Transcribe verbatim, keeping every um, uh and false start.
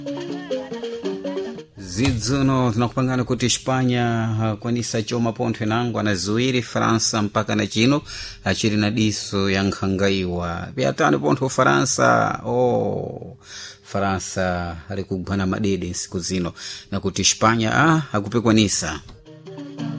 Zidzuno zinakupangana kuti Espanya kwanisa choma pontho nango anaziwiri França mpaka na chino achiri na diso ya nkhangaiwa piatani pontho França. oh França ali kugwana madede siku zino na kuti Espanya ah akupekwanisa